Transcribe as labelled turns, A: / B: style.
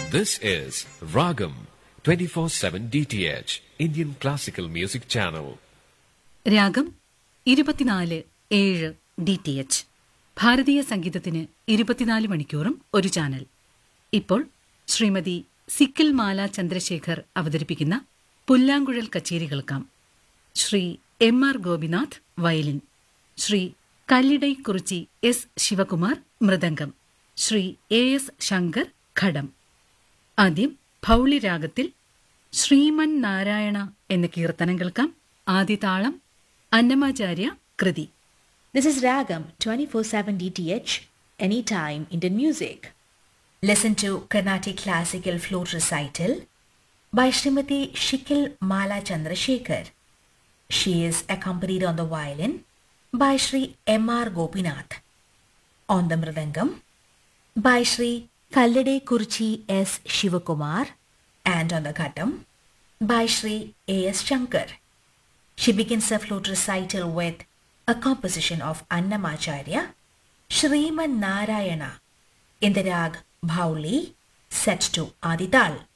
A: This is Ragam 24/7 DTH Indian Classical Music Channel.
B: രാഗം 24/7 DTH ഭാരതീയ സംഗീതത്തിന് 24 മണിക്കൂറും ഒരു ചാനൽ. ഇപ്പോൾ ശ്രീമതി സിക്കിൽ മാല ചന്ദ്രശേഖർ അവതരിപ്പിക്കുന്ന പുല്ലാങ്കുഴൽ കച്ചേരി കേൾക്കാം. Shri M.R. Gopinath violin, Shri കല്ലിടൈ Kurichi S. Shivakumar mridangam, Shri A.S. Shankar ഘടം. ആദ്യം ഭൗളി രാഗത്തിൽ ശ്രീമൻ നാരായണ എന്ന കീർത്തനം കേൾക്കാം. ആദ്യ താളം അന്നമാചാര്യ കൃതി.
C: This is Ragam 24/7 DTH, anytime Indian music. Listen to Carnatic Classical Flute Recital by Srimati Shikil Mala Chandrasekhar. She is accompanied on the violin by Sri M.R. Gopinath, on the mridangam by Sri Kallide Kurchi S. Shivakumar, and on the ghatam by Sri A.S. Shankar. She begins her flute recital with a composition of Annamacharya, Shriman Narayana, in the rag Bhauli, set to Adital.